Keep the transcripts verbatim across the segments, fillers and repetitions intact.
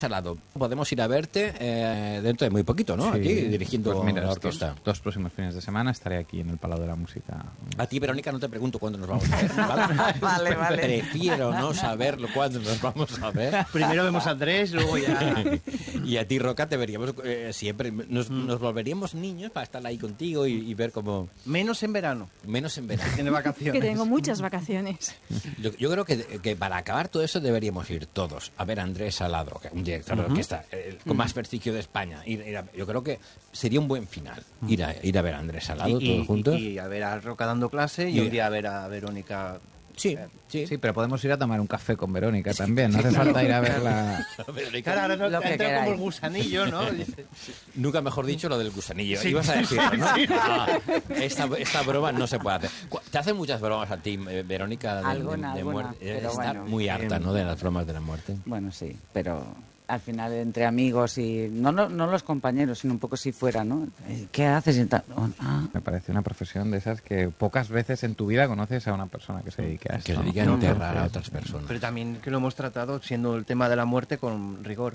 Salado, podemos ir a verte eh, dentro de muy poquito, ¿no? Sí, Aquí dirigiendo pues mira, la orquesta. Estos dos próximos fines de semana estaré aquí en el Palau de la Música. A ti, Verónica, no te pregunto cuándo nos vamos a ver, ¿vale? Vale, vale. Prefiero no saberlo cuándo nos vamos a ver. Primero vemos a Andrés, luego ya... Y a ti, Roca, te veríamos eh, siempre. Nos, nos volveríamos niños para estar ahí contigo y, y ver cómo... Menos en verano. Menos en verano. Tiene vacaciones. Que tengo muchas vacaciones. Yo, yo creo que, que para acabar todo eso deberíamos ir todos a ver a Andrés Salado, que un director de orquesta eh, con más prestigio de España. Ir, ir a- yo creo que sería un buen final ir a, ir a ver a Andrés Salado Y, todos y- juntos. y a ver a Roca dando clase y, Y- un día a ver a Verónica. Sí, sí. Sí, pero podemos ir a tomar un café con Verónica también. No hace falta ir a verla. Verónica, Claro, ahora no, Lo que entra como queráis. el gusanillo, ¿no? Dice, nunca mejor dicho lo del gusanillo. Sí. Ibas a decirlo, ¿no? Ah, esta, esta broma no se puede hacer. Cu- ¿Te hacen muchas bromas a ti, eh, Verónica, de, Alguna, de- de alguna, muerte? pero Está bueno. muy harta, ¿no?, de las bromas de la muerte. Bueno, sí, pero al final entre amigos y... No, no, no los compañeros, sino un poco si fuera, ¿no? Eh, ¿Qué haces? Y tal. Oh, ah. Me parece una profesión de esas que pocas veces en tu vida conoces a una persona que se dedique a esto. Que se ¿no? dedica a No, enterrar no, a sí. otras personas. pero también que lo hemos tratado siendo el tema de la muerte con rigor.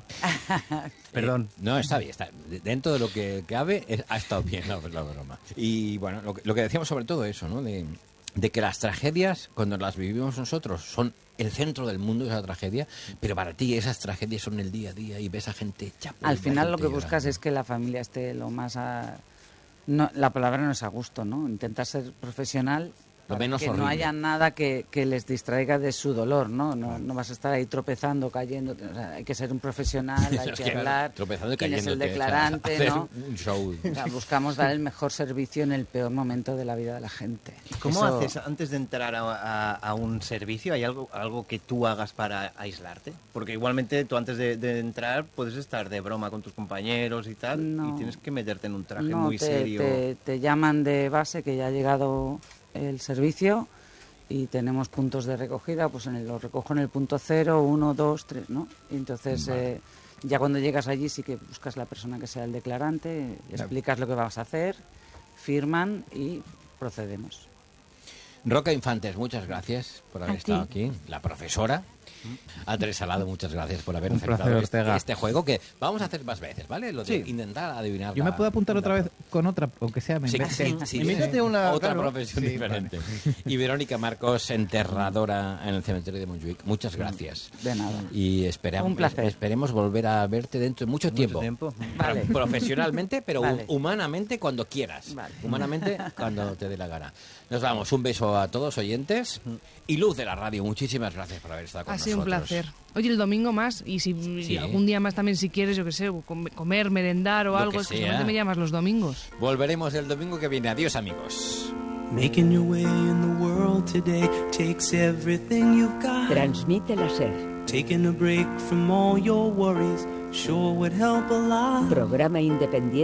Perdón. Eh, no, está bien. Está, dentro de lo que cabe, es- ha estado bien la, la broma. Y bueno, lo que, lo que decíamos sobre todo eso, ¿no? De, de que las tragedias, cuando las vivimos nosotros, son el centro del mundo, esa tragedia, pero para ti esas tragedias son el día a día y ves a gente chapa. Al final lo que buscas es que la familia esté lo más a... No, la palabra no es a gusto, ¿no? Intentar ser profesional Lo para menos que no horrible. haya nada que, que les distraiga de su dolor, ¿no? No, no vas a estar ahí tropezando, cayendo. O sea, hay que ser un profesional, hay Es que que hablar. tropezando y quién es el cayéndote, declarante, hacer ¿no? un show. O sea, buscamos dar el mejor servicio en el peor momento de la vida de la gente. ¿Cómo Eso- haces antes de entrar a, a- a un servicio? ¿Hay algo, algo que tú hagas para aislarte? Porque igualmente tú antes de, de entrar puedes estar de broma con tus compañeros y tal, No. y tienes que meterte en un traje No, muy te, serio. Te, te llaman de base que ya ha llegado el servicio y tenemos puntos de recogida, pues en el, lo recojo en el punto cero, uno, dos, tres, ¿no? Y entonces eh, ya cuando llegas allí sí que buscas la persona que sea el declarante, le explicas lo que vas a hacer, firman y procedemos. Roca Infantes, muchas gracias por haber A ti. estado aquí. La profesora. Andrés Salado, muchas gracias por haber Un aceptado placer, este, Ortega. este juego que vamos a hacer más veces, ¿vale? Lo de Sí. intentar adivinar. Yo la- me puedo apuntar otra la- vez con otra, aunque sea me Sí, invento. sí, sí, Invéntate sí. una, otra claro. profesión Sí, diferente. Y Verónica Marcos, enterradora en el cementerio de Montjuic. Muchas gracias. De nada. Y esperamos, Un placer. esperemos volver a verte dentro de mucho, tiempo. tiempo. Vale. Pro- Profesionalmente, pero Vale. humanamente cuando quieras. Vale. Humanamente cuando te dé la gana. Nos damos un beso a todos oyentes. Y Luz de la radio, muchísimas gracias por haber estado con Ha nosotros. sido un placer. Oye, el domingo más, y si y Sí. algún día más también, si quieres, yo qué sé, com- comer, merendar o Lo algo, que es que sea. solamente me llamas los domingos. Volveremos el domingo que viene. Adiós, amigos. Making your way in the world today takes everything you've got. Transmite la SER, Taking a break from all your worries sure would help a lot. programa independiente.